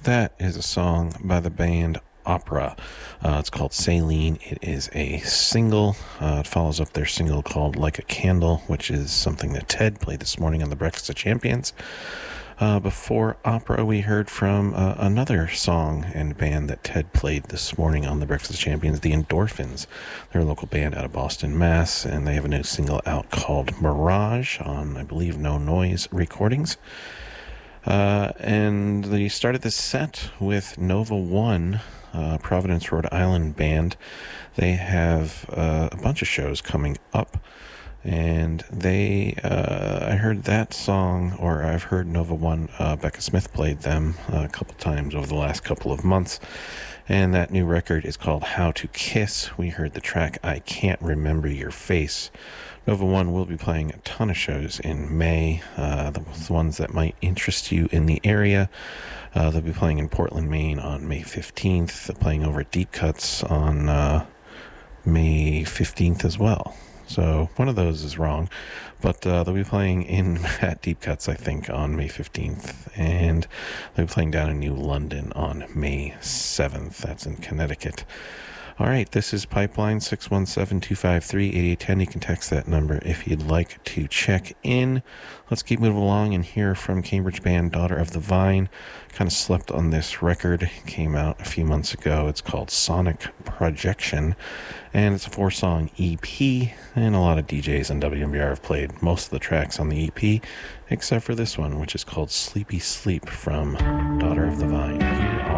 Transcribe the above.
That is a song by the band Opera. It's called Saline. It is a single. It follows up their single called Like a Candle, which is something that Ted played this morning on the Breakfast of Champions. Before Opera, we heard from another song and band that Ted played this morning on the Breakfast of Champions, the Endorphins. They're a local band out of Boston, Mass., and they have a new single out called Mirage on, I believe, No Noise Recordings. And they started the set with Nova One, Providence, Rhode Island band. They have a bunch of shows coming up. And I heard that song, or I've heard Nova One, Becca Smith played them a couple times over the last couple of months. And that new record is called How to Kiss. We heard the track I Can't Remember Your Face. Nova One will be playing a ton of shows in May, the ones that might interest you in the area. They'll be playing in Portland, Maine on May 15th. They're playing over at Deep Cuts on May 15th as well. So one of those is wrong, but they'll be playing at Deep Cuts, I think, on May 15th, and they'll be playing down in New London on May 7th. That's in Connecticut. All right, this is Pipeline 617-253-8810. You can text that number if you'd like to check in. Let's keep moving along and hear from Cambridge band Daughter of the Vine. Kind of slept on this record. It came out a few months ago. It's called Sonic Projection, and it's a 4-song EP, and a lot of DJs on WMBR have played most of the tracks on the EP, except for this one, which is called Sleepy Sleep from Daughter of the Vine.